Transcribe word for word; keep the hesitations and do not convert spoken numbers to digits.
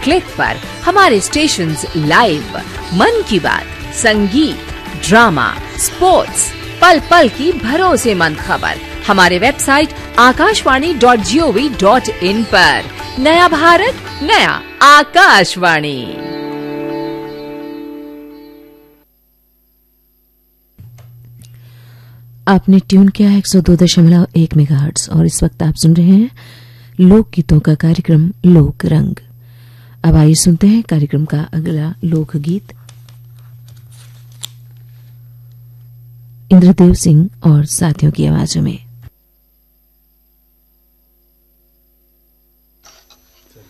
Click पर हमारे stations live, मन की बात, संगीत, ड्रामा, स्पोर्ट्स, पल पल की भरोसेमंद खबर हमारे website Akashvani dot G O V dot in पर। नया भारत, नया आकाशवाणी। आपने ट्यून किया है एक सौ दो दशमलव एक मेगाहर्ट्ज और इस वक्त आप सुन रहे हैं लोक गीतों का कार्यक्रम लोक रंग। अब आइए सुनते हैं कार्यक्रम का अगला लोकगीत इंद्रदेव सिंह और साथियों की आवाजों में।